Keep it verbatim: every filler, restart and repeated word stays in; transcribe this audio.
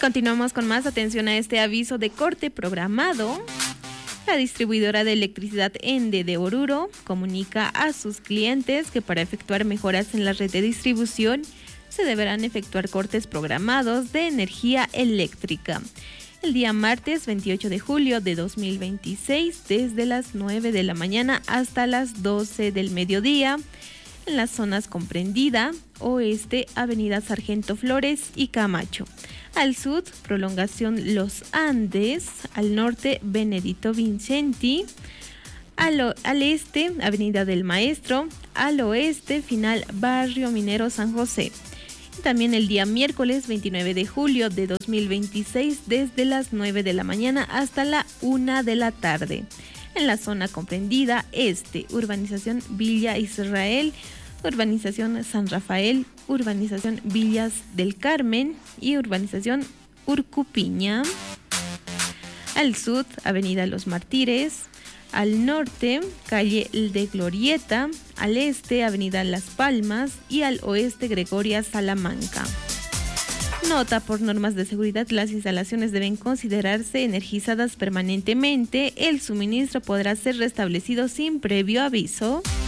Continuamos con más. Atención a este aviso de corte programado. La distribuidora de electricidad Ende de Oruro comunica a sus clientes que para efectuar mejoras en la red de distribución se deberán efectuar cortes programados de energía eléctrica. El día martes veintiocho de julio de dos mil veintiséis, desde las nueve de la mañana hasta las doce del mediodía, en las zonas comprendida, oeste, Avenida Sargento Flores y Camacho. Al sur, prolongación Los Andes. Al norte, Benedito Vincenti. Al, o- al este, Avenida del Maestro. Al oeste, final Barrio Minero San José. Y también el día miércoles veintinueve de julio de dos mil veintiséis, desde las nueve de la mañana hasta la una de la tarde. En la zona comprendida este, urbanización Villa Israel, urbanización San Rafael, urbanización Villas del Carmen y urbanización Urcupiña. Al sur, Avenida Los Mártires. Al norte, calle de Glorieta. Al este, Avenida Las Palmas. Y al oeste, Gregoria Salamanca. Nota: por normas de seguridad, las instalaciones deben considerarse energizadas permanentemente. El suministro podrá ser restablecido sin previo aviso.